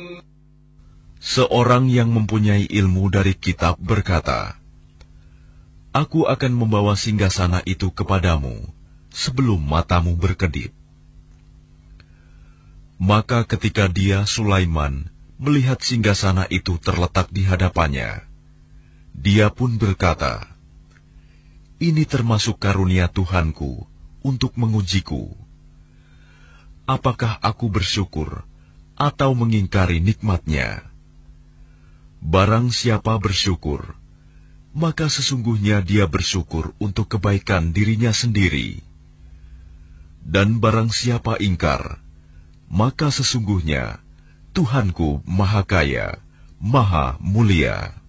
Seorang yang mempunyai ilmu dari kitab berkata, Aku akan membawa singgasana itu kepadamu sebelum matamu berkedip. Maka ketika dia, Sulaiman, melihat singgasana itu terletak di hadapannya, dia pun berkata, Ini termasuk karunia Tuhanku untuk mengujiku. Apakah aku bersyukur atau mengingkari nikmat-Nya? Barang siapa bersyukur, maka sesungguhnya dia bersyukur untuk kebaikan dirinya sendiri. Dan barang siapa ingkar, maka sesungguhnya Tuhanku Maha Kaya, Maha Mulia.